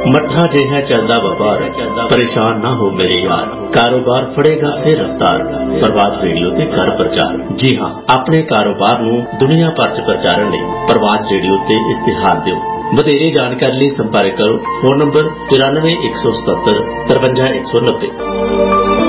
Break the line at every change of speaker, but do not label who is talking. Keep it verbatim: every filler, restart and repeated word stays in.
मठा जिहा चलदा व्यापार, परेशान ना हो मेरे यार, कारोबार फड़ेगा फिर रफ्तार। प्रवास रेडियो ते कर प्रचार। जी हाँ, अपने कारोबार नूं दुनिया भर च प्रचारण लई प्रवास रेडियो ते इश्तिहार दिओ। ਵਧੇਰੇ ਜਾਣਕਾਰੀ ਲਈ ਸੰਪਰਕ ਕਰੋ। ਫੋਨ ਨੰਬਰ तिरानवे एक सौ सतहत्तर तिरवंजा एक सौ नब्बे।